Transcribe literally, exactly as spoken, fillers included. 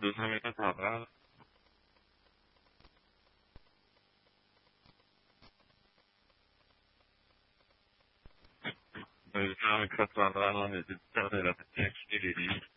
دو تا میره طبعا به همین کسان رنان دیدید در دیرت تکس دیدید